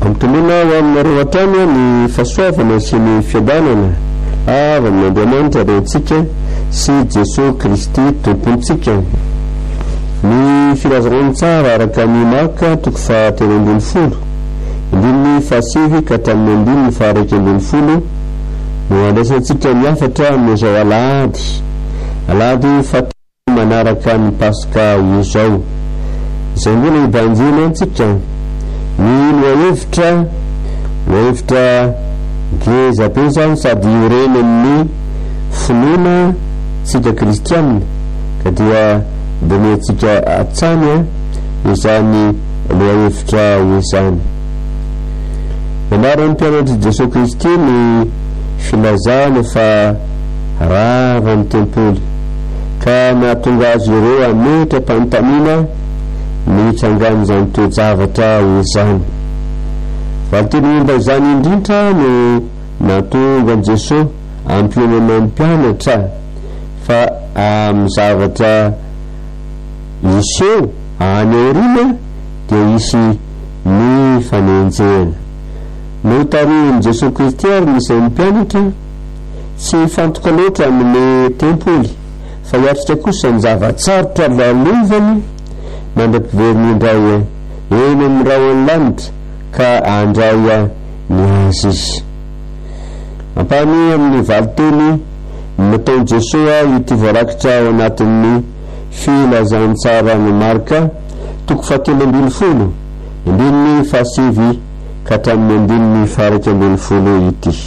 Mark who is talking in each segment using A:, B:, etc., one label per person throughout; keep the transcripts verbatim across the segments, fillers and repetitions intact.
A: amtonona ho aminareo hatrany ny fahasoavana sy ny fiadanana avy amin'Andriamanitra rentsika sy Jesosy Kristy tompontsika. Ny filazarany tsara araka ny Marka toko fahatelo ambin'ny folo indimy fahasivy ka hatramin'ny andimy faharaiky ambin'ny folo no andraisantsika miafatra amin'izao alahady alahady fatelo manaraka ny Paska izao. Izay mbola ibanjina antsika ny loahevitra loahevitra ngeza be zany sady ireny amin'ny finoana tsika kristianina ka dia benetsika atsany izany loahevitra izany. Ianaran'ny mpianatry Jesosy Kristy ny filazana fa rava ny tempoly ka nahatonga azy ireo ametra mpanontanina ny trangano zany toe-javatra izany. Valiteny momba izany indrindra no nahatonga Jesosy ampionana ny mpianatra fa amin'ny zavatra iseho any aoriana dia isy ny fanenjehana. No tarihin'i Jesosy Kristy ary misy ny mpianatra tsy fantoka loatra amin'ny tempoly fa hiatrika kosa ny zavatsarotra lalovany mandram-piveriny indray eny amin'ny rahony lanitra ka andray ny azy izy. Ampany amin'ny valiteny nataon'i Jesosy ity voarakitra ao anatin'ny filazany tsara ny Marka toko fahatelo ambin'ny folo indimy fahasivy ka hatramin'ny andimy faharaiky ambin'ny folo ity.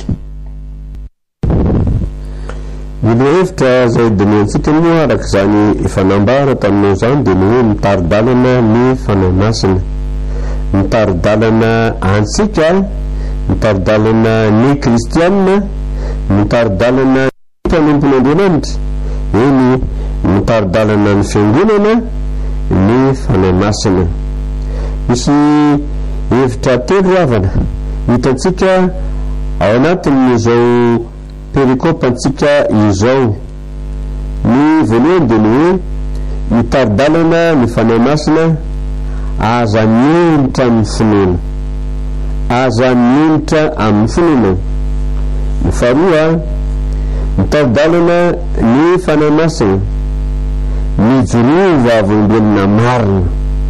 A: Ny lohevitra zay dinentsika moa araka zany efa nambara taminao zany dia ny hoe mitaridalana ny fananasina, mitaridalana antsika, mitaridalana ny kristianina, mitaridalana ny mpanompon'Andriamanitra, eny mitaridalana ny fiangonana, ny fananasina. Misy hevitra telo avana hitantsika ao anatin'izao perikopantsika izao. Ny voalohany dia ny hoe mitaridalana ny fananasina aza mionitra amin'ny finoana, aza mionitra amin'ny finoana. Ny faharoa mitaridalana ny fananasina mijoroa vavolombelona marina,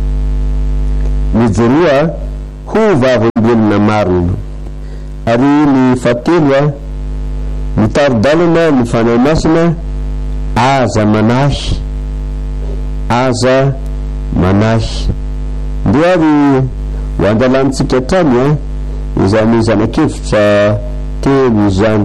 A: mijoroa ho vavolombelona marina. Ary ny fahatelo mitaridalana ny fananasina aza manahy, aza manahy. Ndia ary ho andalantsika hatrany izany zanak'evitra telo izany.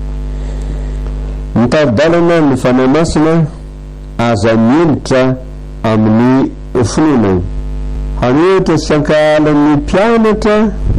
A: Mitaridalana ny fananasina aza mionitra amin'ny finoana. Hany ohatra sy ankahalan'ny mpianatra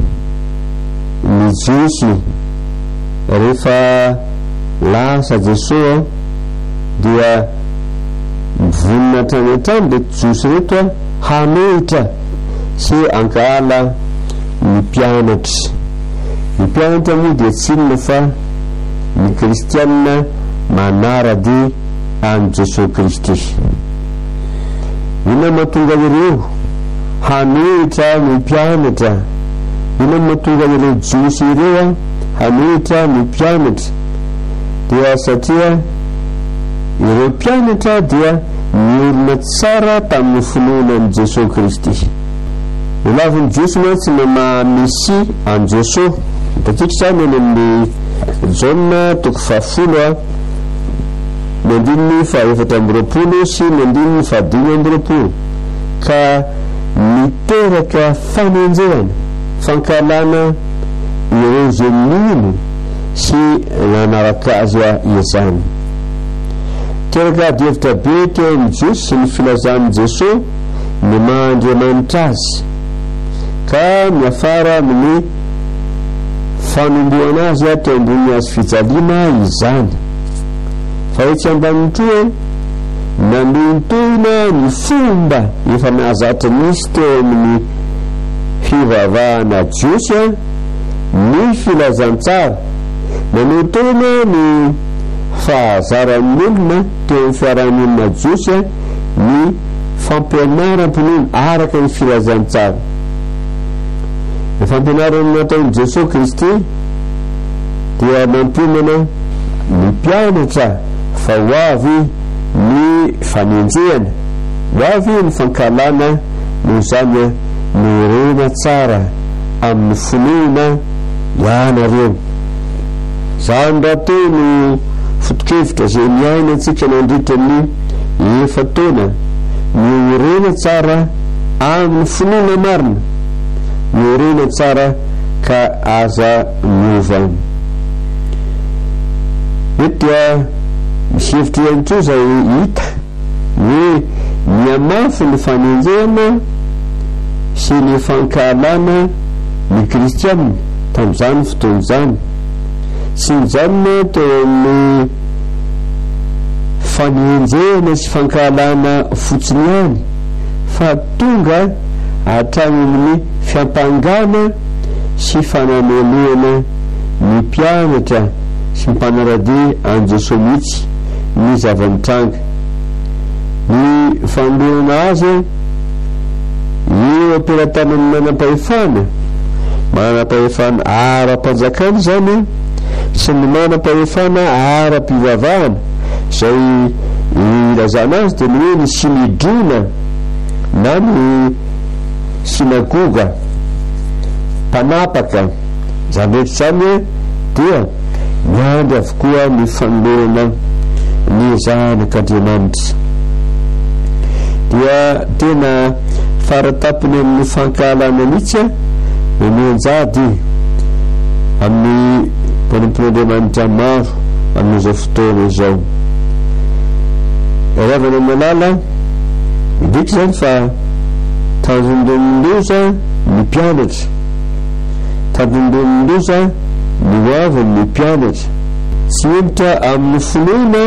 A: ny Jiosy rehefa lasa Jesosy dia mivonina hatrany hatrany dia Jiosy reto hanohitra sy ankahala ny mpianatra. Ny mpianatra moa dia tsy inona fa ny kristianina manarady an Jesosy Kristy. Ina mahatonga ireo hanohitra ny mpianatra, ina mahatonga ireo Jiosy ireo hanohitra ny mpianatra dia satria ireo mpianatra dia niolona tsara tamin'ny finoana an Jesosy Kristy. Ilaviny Jiosy moa tsy nama misy an Jesosy. Hitantsika zany eny amin'ny Jaona toko fahafolo ny andininy fahaefatra amby roapolo sy ny andininy fahadimy amby roapolo ka miteraka fanenjehana, fankalana ireo zay mino sy nanaraka azy izany. Teraka adihevitra be teo amin'ny Jiosy sy ny filazan'i Jesosy ny maha-Andriamanitra azy ka miafara amin'ny fanomboana azy teo ambony azy fijaliana izany. Fa etsy ambaniny toa nanohitohina ny fomba efa nahazatra nisy teo amin'ny fivavahana Jiosy ny filazantsara, nanohitohina ny fahazaran'ny olona teo amin'ny fiarahamonina Jiosy ny fampianaram-pinoana araka ny filazantsara. ny fampianarana nataon'i Jesosy Kristy dia mampiomana ny mpianatra fa ho avy ny fanenjehana, ho avy ny fankalana, noho zany ny rena tsara amin'ny finoana ianareo. Zany raha teo no fotokevitra zay miaina antsika nandritra ny efa taona, ny rena tsara amin'ny finoana marina, ny rena tsara ka aza miova. Eto dia misy hevitra ihany koa zay hita hoe miamafy ny fanenjehana sy ny fankalana ny kristianina tamin'izany fotoana zany, sy nyjanona teo amin'ny fanenjehana sy fankalana fotsiny ihany, fa tonga hatrany amin'ny fiampangana sy fanameloana ny mpianatra sy mpanarady an Jesosy mihitsy ny zava-mitranga. Ny fanolorana azy eo ampelantanany manam-pahefana, manam-pahefana ara-panjakana zany sy ny manam-pahefana ara-pivavahana zay ilazana azy dia ny hoe ny sinidrona na ny sinagoga mpanapaka. Zany rehetra zany dia miandry avokoa ny fanolorana ny zanak'Andriamanitra. Dia tena faratapony amin'ny fankalana mihitsy ny anjady amin'ny mpanimpon'Andriamanitra maro amin'izao fotoana izao. Ravana malala indrika zany fa tandrondromondoza ny mpianatra, tandrondromondoza ny hoaviny ny mpianatra, tsy hevitra amin'ny finoana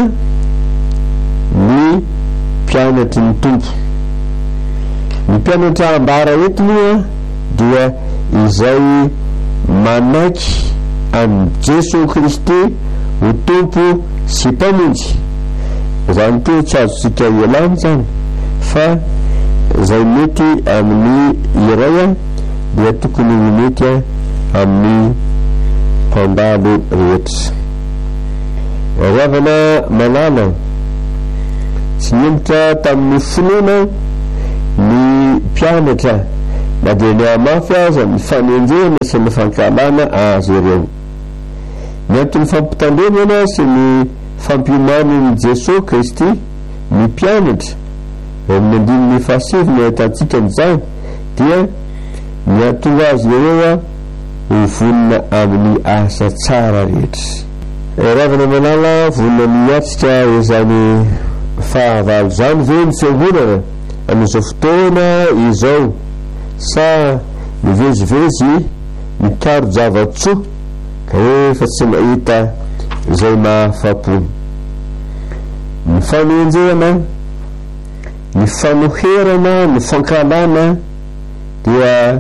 A: ny mpianatry ny tompo. Ny mpianatra ambara eto moa dia izay manaiky amin'ny Jesosy Kristy ho tompo sy mpamonjy. Zany koa tsy azontsika ialana zany fa zay mety amin'ny iray dia tokony mety amin'ny mpandalo rehetra. Ravana malala tsy nihevitra tamin'ny finoana ny mpianatra na dia ny amafy aza ny fanenjehana sy ny fankalana azy ireo. Ny antony fampitandremana sy ny fampioman'ny Jesosy Kristy ny mpianatra amin'ny andininy fahasivy ny ahitantsika an'izany dia ny atonga azy ireo ho vonina amin'ny asa tsara rehetra. Ravana malala vonina miatsika izany fahavalo zany ve ny fiangonana amin'izao fotoana izao, sa mivezivezy mikaro javatsoa ka efa tsy mahita izay mahafapo. Ny fanenjehana, ny fanoherana, ny fankalana dia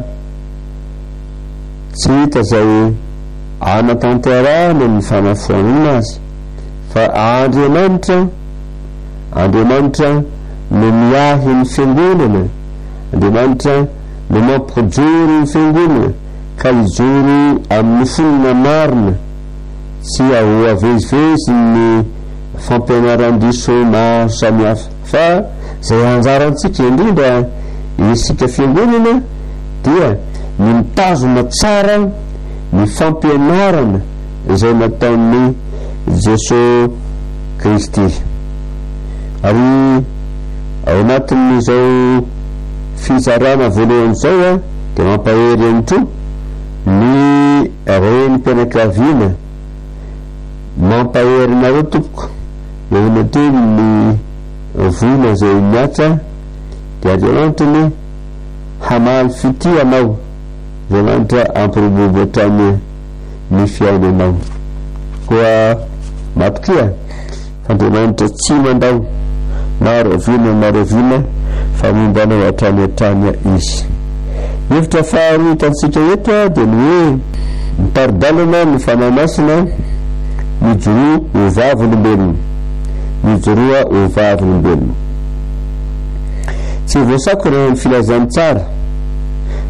A: tsy hita zay anatanterahana ny fanafoanana azy, fa Andriamanitra Andriamanitra no miahy ny fiangonana, Andriamanitra no mampijoro ny fiangonana ka hijoro amin'ny fonina marina, tsy aho avezivezy ny fampianaran-diso maro samihafa. Fa zay anjarantsika indrindra isika fiangonana dia ny mitazona tsara ny fampianarana izay nataon'ny Jesosy Kristy. Ary ao anatin'izao fizarana voalohany zao dia mampahery any to ny reny mpianakaviana, mampahery nareo tompoko eo nateny ny voina zay miatra dia Andriamanitra ny hamaly fity anao, Andriamanitra ampiroborobo hatrany ny fiainanao. Koa matokia Andriamanitra tsy mandao maro avina maro avina fa mombanao hatrany hatrany izy. Hevitra faharoa hitantsika eto dia ny hoe mitaridalana ny fanamasina mijoroa ho vavolombelona, mijoroa ho vavolombelona. Tsy voasakona ny filazany tsara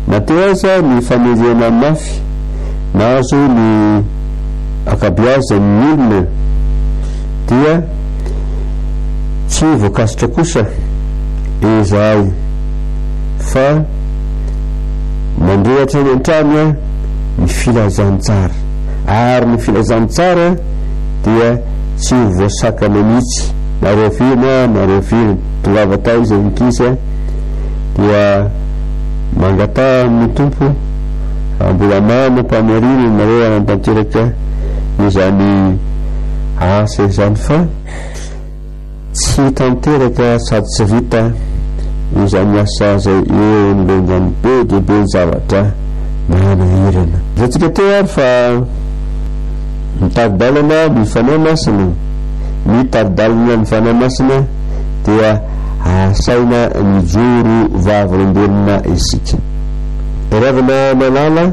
A: na teo aza ny famerena mafy na azo ny akabeazan'ny olona dia tsy voakasitra kosa izahay fa mandrehatra ny an-trano ny filazantsara, ary ny filazantsara dia tsy voasakana mihitsy nareo firina nareo firina tongavata izy nikisa dia mangata amin'ny tompo mbola mamo mpamariny nareo anantanteraka izany asa izany fa tsy tanteraka sady tsy vita izany asa zay eo nlongany be dia be ny zavatra manahirana zatsika teo ary fa mitady-dalana ny fanahy masina mitady-dalana ny fanahy masina dia asaina mijoro vavolom-belona isika ravina malala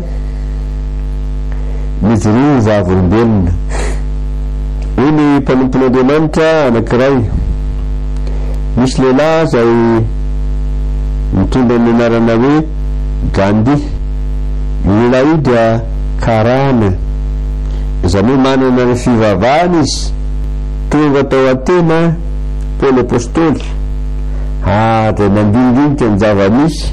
A: mijoro vavolom-belona hoy ny mpanompon'Andriamanitra anankiray misy lehilahy zay mitondra ny anarana hoe Gandhi. Io lehilahy io dia karana izany hoe manana ny fivavahana izy tonga tao atena Paoly apôstôly ary nandindinika ny zava-misy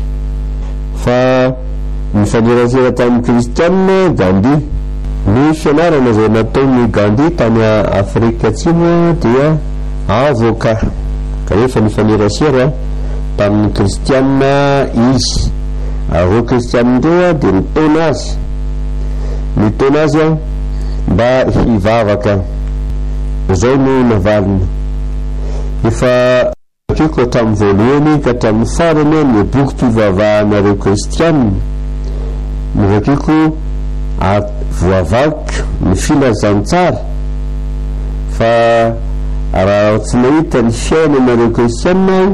A: fa nifanerasera tamin'ny kristianina Gandhi. Ny fianarana zay nataony Gandhi tany Afrika Atsimo dia avoka ka efa nifanerasera tamin'ny kristianina izy ary kristianina ndreo dia nitaona azy nitaona azy mba hivavaka izao no navalina efa akiko tamin'ny voalohany ka tamin'ny farany ny boky fivavahanareo kristianina nivakiko voavavaka ny filazantsara fa raha tsy nahita ny fiainanareo kristianina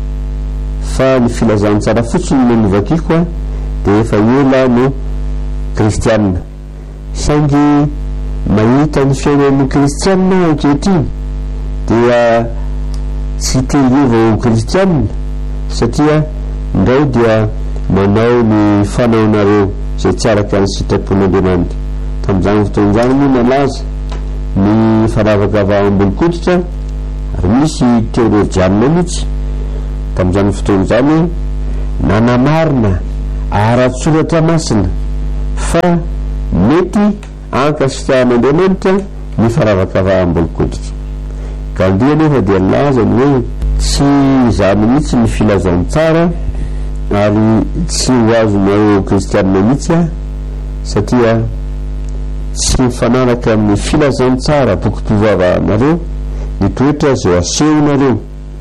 A: fa ny filazantsara fotsiny no nivakiko dia efa ela no kristianina saingy mahita ny fiainan'ny kristianina ankehitriny dia tsy te-hiova ho kristianina satria ndray dia manao ny fanaonareo zay tsy araka ny sitrapon'Andriamanitra. Tamin'izany fotoan'izany moa nalaza ny faravaka vavam-bolokoditra ary misy teolojianina mihitsy tamin'izany fotoan'izany nanamarina ara-tsoratra masina fa mety ankasitrahan'Andriamanitra ny faravaka vavam-bolokoditra. Gandhi anefa dia laza ny hoe tsy izany mihitsy ny filazantsara ary tsy ho azonareo kristianina mihitsy satria tsy mifanaraka amin'ny filazantsara boky mpivavahanareo ny toetra zay asehonareo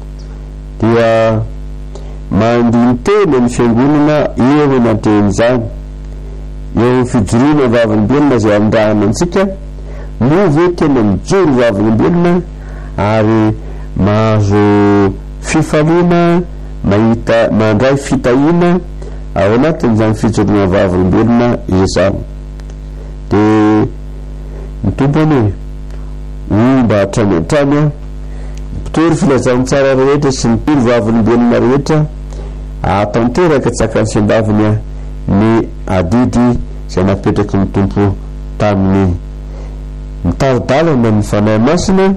A: dia mandiny tena ny fiangonana eo anatin'izany eo fijoroana vavolom-belona zay andrahana antsika moa ve tena mijoro vavolom-belona ary mahazo fifaliana mahita mandray fitahina ao anatin'izany fijoroana vavolom-belona izany dia mitombany hoe mba hatrany hatrany mpitory filazantsara rehetra sy mitory vavolom-belona rehetra atanteraka tsakany sy-andaviny ny adidy zay napetraky ny tompo tamin'ny mitaridalana ny fanahy masina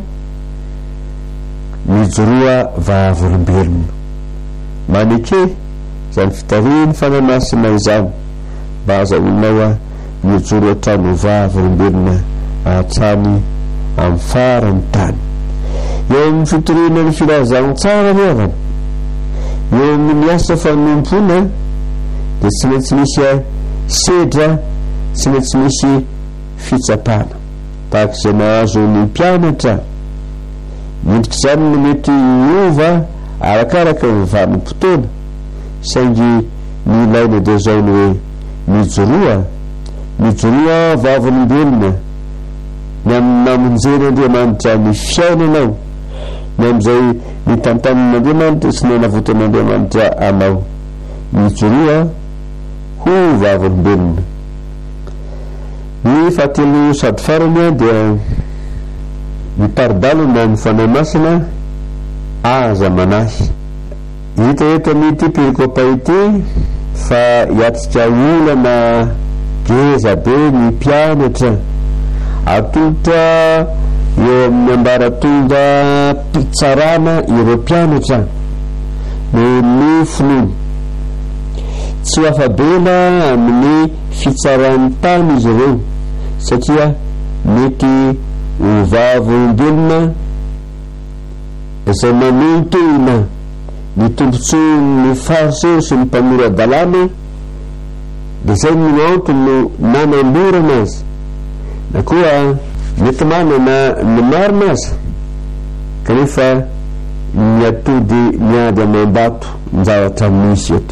A: mijoroa vavolom-belona maneke zany fitariany fanahy masina izany mba azahoanao mijoro hatrany vavolom-belona hatrany amin'ny farany tany. Eo amin'ny fitoriana ny filazantsara revana eo amin'ny asa fanompona dia tsy maintsy misy sedra tsy maintsy misy fitsapana tahaka izay nahazo ny mpianatra midriky izany no mety ova arakaraka ny vanim-potoana saingy ny ilaina dia zao ny hoe mijoroa mijoroa vavolom-belona ny amin'ny namonjen'Andriamanitra ny fiainanao ny amin'izay ny tantanin'Andriamanitra sy ny navotan'Andriamanitra anao mijoroa ho vavolom-belona. Ny fahatelo sady farany dia mitaridalana ny fanahy masina aza manahy hita eto ny ty perikopa ity fa hiatrika olana geza be ny mpianatra atolotra eo amin'ny ambaratonga mpitsarana ireo mpianatra no nofony tsy afabela amin'ny fitsaran'ny tany izy ireo satria mety hovavolombelona izay manontona ny tombontsoa ny fariseo sy ny mpamora dalàna dia zay no antony no nanamborana azy na koa mety manana ny marina azy kanefa miatody miady amam-bato ny zavatra misy eto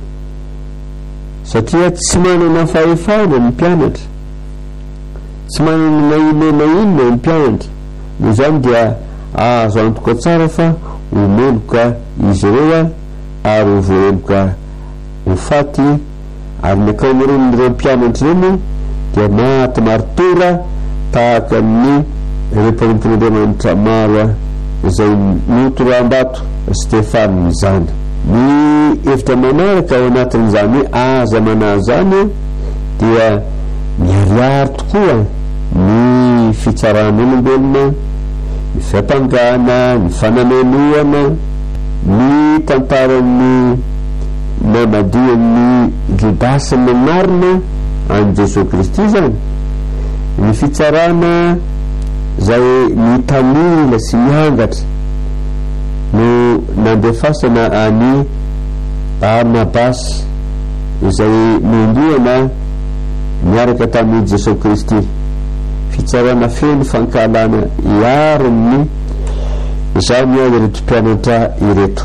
A: satria tsy manana fahefana ny mpianatra tsy manana maino maino ny mpianatra no zany dia azo antoka tsara fa homeloka izy ireo ary hovoreloka ho faty ary ny akaomiren'ireo mpianatra ireny dia maty maritora tahaka ny remporimporimpomanitra maro izay notoram-bato Stefana zany. Ny hevitra manaraka ao anatin'izany hoe aza manahy zany dia miariary tokoa ny fitsaran'olombelona, ny fampangana, ny fanamenoana, ny tantaran'ny namadian'ny Judasy ny marina an Jesosy Kristy zany, ny fitsarana zay ny tamila sy miangatra no nandefasana any Barnabasy izay nomboana miaraka tamin'ny Jesosy Kristy, fitsarana feno fankalana iariny zany ireto mpianatra ireto.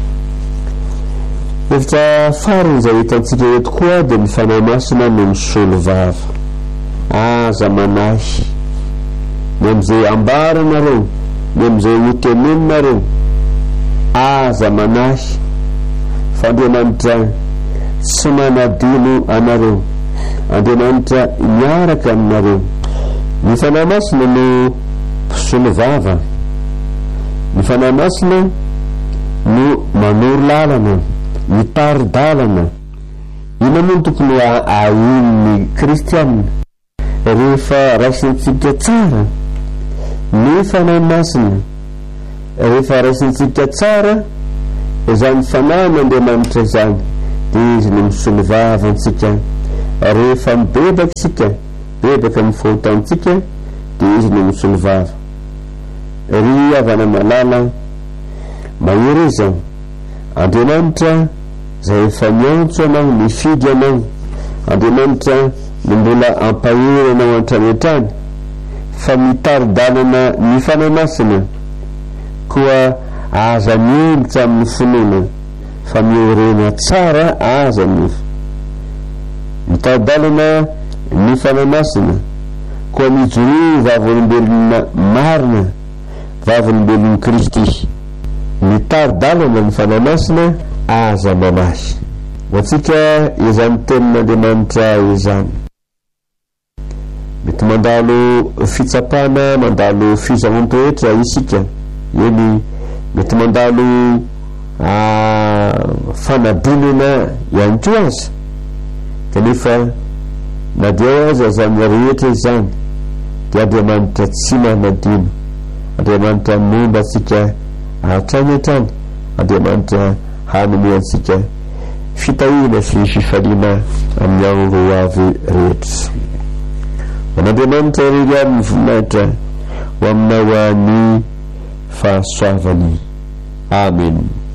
A: Hevitra farany zay hitantsika eto koa dia ny fanahy masina no misolo vava. Aza manahy ny am'izay ambaranareo, ny am'izay hotenenareo, aza manahy fa Andriamanitra tsy manadino anareo, Andriamanitra miaraka aminareo. Ny fanahy masina no misolo vava, ny fanahy masina no manoro lalana, mitari-dalana. Ina moa tokony ahin'ny kristianina rehefa raisintsika tsara ny fanahy masina, rehefa raisintsika tsara izany fanan'Andriamanitra izany dia izy no misolo vava antsika. Rehefa mibebaka isika, bebaka amin'ny fahotantsika, dia izy no misolo vava. Ry avana malala mahery izany, Andriamanitra zay efa miantso anao, mifidy anao, Andriamanitra no mbola ampahery anao an-trany fa mitari-dalana ny fanahy masina koa aza miemitra amin'ny finoana fa miorena tsara aza miofa. Mitari-dalana ny fanahy masina koa mijoro vavolombelona marina, vavolombelon'i Kristy. Mitari-dalana ny fanahy masina aza manahy. Atsika izany tenin'Andriamanitra izany. Mety mandalo fitsapana, mandalo fizahan-toetra isika, eny mety mandalo fanadinana ihany koa aza, kanefa na dia aza zany rehetra izany dia Andriamanitra tsy manadino. Andriamanitra momba antsika hatrany hatrany, Andriamanitra hanome antsika fitahina sy fifaliana amin'ny ao avy rehetra. An'Andriamanitra irery amin'ny voninahitra ho aminao ny fahasoavany. Amen.